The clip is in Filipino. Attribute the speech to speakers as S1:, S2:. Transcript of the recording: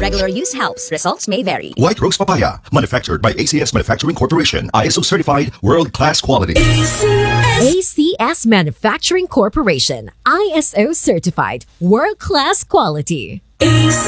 S1: Regular use helps. Results may vary.
S2: White Rose Papaya, manufactured by ACS Manufacturing Corporation. ISO certified, world-class quality.
S3: ACS Manufacturing Corporation, ISO certified, world-class quality.
S4: ACS.